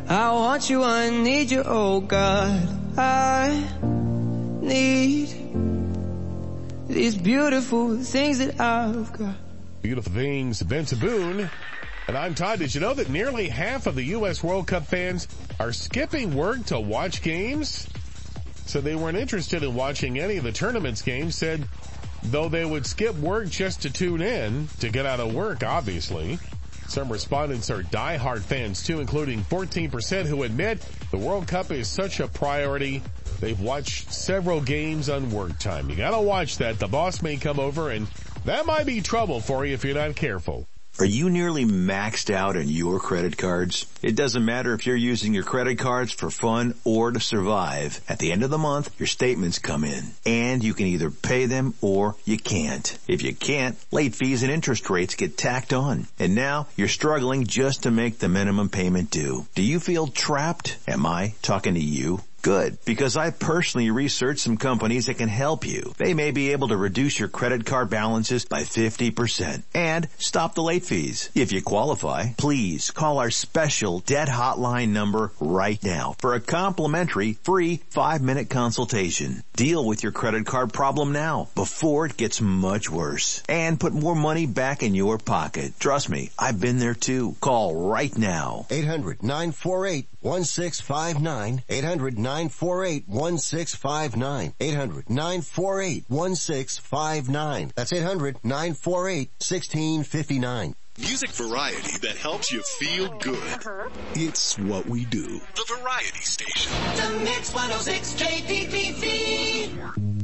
I want you, I need you, oh God. I need these beautiful things that I've got. Beautiful things, Ben Boone. And I'm Todd. Did you know that nearly half of the U.S. World Cup fans are skipping work to watch games? So they weren't interested in watching any of the tournament's games, said though they would skip work just to tune in, to get out of work, obviously. Some respondents are diehard fans too, including 14% who admit the World Cup is such a priority. They've watched several games on work time. You gotta watch that. The boss may come over and that might be trouble for you if you're not careful. Are you nearly maxed out on your credit cards? It doesn't matter if you're using your credit cards for fun or to survive. At the end of the month, your statements come in, and you can either pay them or you can't. If you can't, late fees and interest rates get tacked on. And now you're struggling just to make the minimum payment due. Do you feel trapped? Am I talking to you? Good, because I personally researched some companies that can help you. They may be able to reduce your credit card balances by 50% and stop the late fees. If you qualify, please call our special debt hotline number right now for a complimentary free 5-minute consultation. Deal with your credit card problem now before it gets much worse and put more money back in your pocket. Trust me, I've been there too. Call right now. 800-948-1659. 800-948-1659. 800-948-1659. That's 800-948-1659. Music variety that helps you feel good. It's what we do. The Variety Station. The Mix 106 KPPV.